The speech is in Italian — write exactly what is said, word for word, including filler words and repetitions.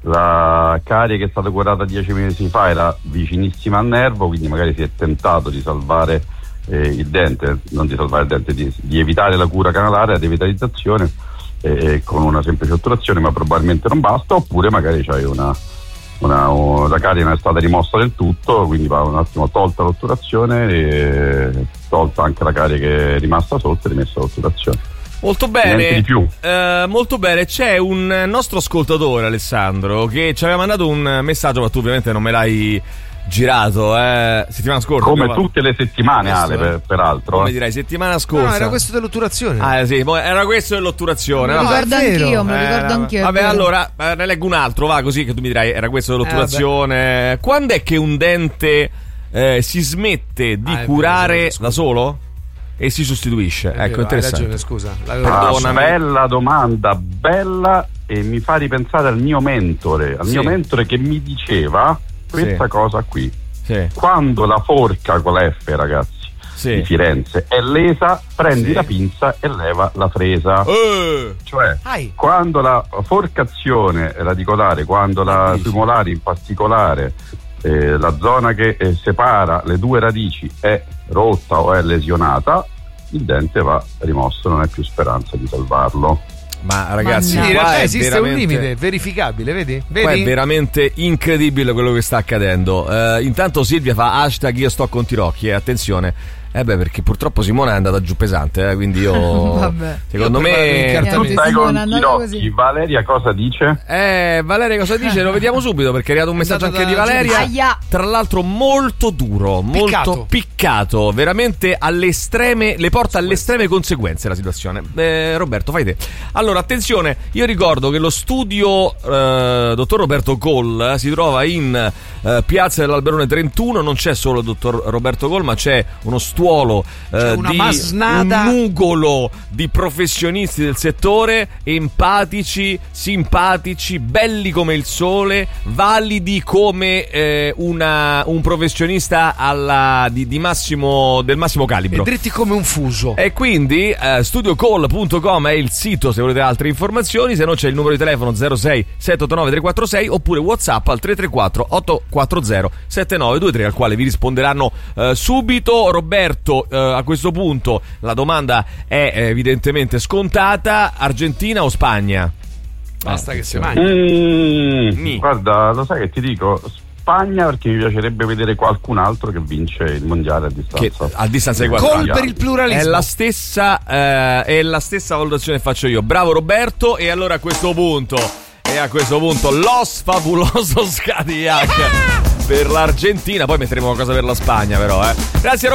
la carie che è stata curata dieci mesi fa era vicinissima al nervo, quindi magari si è tentato di salvare eh, il dente, non di salvare il dente, di, di evitare la cura canalare, la devitalizzazione eh, con una semplice otturazione, ma probabilmente non basta, oppure magari c'hai una, una, una la carie non è stata rimossa del tutto, quindi va un attimo tolta l'otturazione e tolta anche la carie che è rimasta sotto e rimessa l'otturazione. Molto bene, eh, molto bene. C'è un nostro ascoltatore, Alessandro, che ci aveva mandato un messaggio, ma tu ovviamente non me l'hai girato eh. settimana scorsa, come tutte le settimane, Ale, eh. per, peraltro come eh. direi settimana scorsa. No, era questo dell'otturazione. Ah sì, era questo dell'otturazione. Me lo no? ricordo anch'io, me lo ricordo eh, anch'io. Vabbè, allora eh, ne leggo un altro, va, così che tu mi dirai era questo dell'otturazione. Eh, Quando è che un dente eh, si smette di ah, curare vero, da solo e si sostituisce? È ecco, vero, interessante. hai ragione, scusa. Ah, bella domanda, bella, e mi fa ripensare al mio mentore, al sì. mio mentore che mi diceva questa sì. cosa qui. Sì. Quando la forca con la F, ragazzi, sì. di Firenze è lesa, prendi sì. la pinza e leva la fresa. Uh. Cioè, Ai. quando la forcazione radicolare, quando la sui molari in particolare, eh, la zona che eh, separa le due radici è rotta o è lesionata, il dente va rimosso, non è più speranza di salvarlo. Ma ragazzi, sì, in realtà esiste veramente... un limite verificabile, vedi? vedi? Qua è veramente incredibile quello che sta accadendo. Uh, intanto Silvia fa hashtag io sto con Tirocchi e attenzione. Eh beh, perché purtroppo Simona è andata giù pesante, eh, quindi io Vabbè. secondo io me tu stai con Tirocchi. Valeria cosa dice? Eh, Valeria cosa dice? Lo vediamo subito, perché è arrivato un messaggio anche di Valeria. Aia. Tra l'altro molto duro, Piccato. molto piccato, veramente alle estreme, le porta alle estreme conseguenze la situazione. Eh, Roberto, fai te. Allora, attenzione, io ricordo che lo studio eh, dottor Roberto Coll si trova in eh, Piazza dell'Alberone trentuno, non c'è solo il dottor Roberto Coll, ma c'è uno stuolo eh, una di masnada. un nugolo di professionisti del settore, empatici, simpatici, belli come il sole, validi come eh, una, un professionista alla, di, di massimo, del massimo calibro, e dritti come un fuso. e quindi eh, studio call punto com è il sito se volete altre informazioni, se no c'è il numero di telefono zero sei sette otto nove tre quattro sei oppure WhatsApp al tre tre quattro otto quattro zero sette nove due tre, al quale vi risponderanno eh, subito. Roberto, eh, a questo punto la domanda è evidentemente scontata: Argentina o Spagna? Basta che si mangia. Mm, guarda, lo sai che ti dico? Spagna, perché mi piacerebbe vedere qualcun altro che vince il mondiale a distanza. Che, a distanza di quattro Gol anni. per il pluralismo. È la stessa eh, è la stessa valutazione che faccio io. Bravo Roberto. E allora a questo punto e a questo punto Los Fabulosos Cadillac per l'Argentina, poi metteremo qualcosa per la Spagna però, eh. Grazie Roberto.